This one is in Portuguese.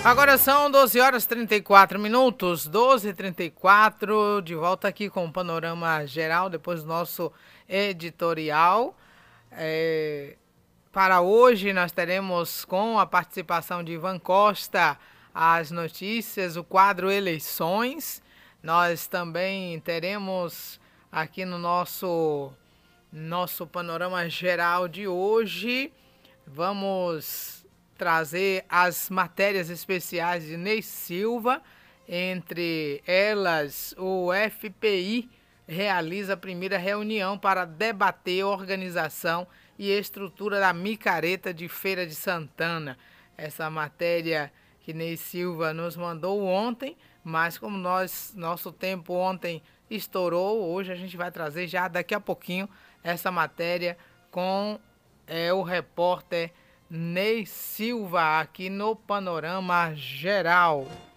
Agora são 12 horas e 34 minutos, 12h34, de volta aqui com o panorama geral, depois do nosso editorial. Para hoje nós teremos, com a participação de Ivan Costa, as notícias, o quadro Eleições. Nós também teremos aqui no nosso panorama geral de hoje, vamos trazer as matérias especiais de Ney Silva. Entre elas, o FPI realiza a primeira reunião para debater a organização e estrutura da micareta de Feira de Santana. Essa matéria que Ney Silva nos mandou ontem, mas como nosso tempo ontem estourou, hoje a gente vai trazer já daqui a pouquinho essa matéria com o repórter Ney Silva aqui no Panorama Geral.